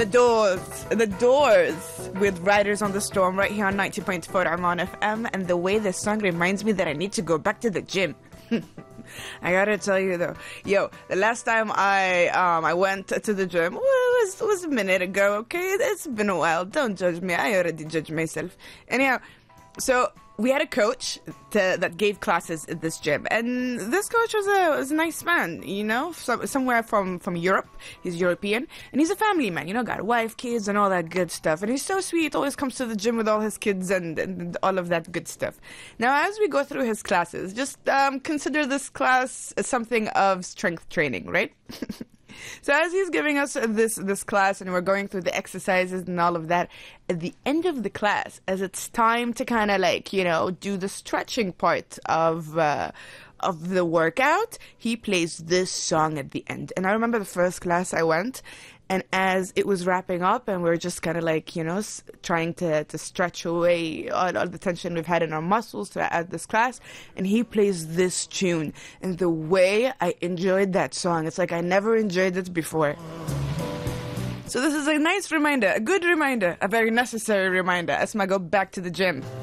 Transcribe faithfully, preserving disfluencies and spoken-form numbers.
The Doors, The Doors with Riders on the Storm right here on ninety point four Amman F M. And the way this song reminds me that I need to go back to the gym. I gotta tell you though, yo, the last time I um I went to the gym well, it was, it was a minute ago, okay? It's been a while. Don't judge me. I already judge myself. Anyhow, so we had a coach to, that gave classes at this gym, and this coach was a was a nice man, you know, some, somewhere from, from Europe. He's European, and he's a family man, you know, got a wife, kids, and all that good stuff. And he's so sweet, always comes to the gym with all his kids and, and all of that good stuff. Now, as we go through his classes, just um, consider this class as something of strength training, right? So as he's giving us this this class and we're going through the exercises and all of that, at the end of the class, as it's time to kind of like, you know, do the stretching part of uh, of the workout, he plays this song at the end. And I remember the first class I went, and as it was wrapping up and we we're just kind of like, you know, s- trying to, to stretch away all, all the tension we've had in our muscles to add this class, and he plays this tune. And the way I enjoyed that song, it's like I never enjoyed it before. So this is a nice reminder, a good reminder, a very necessary reminder as I go back to the gym.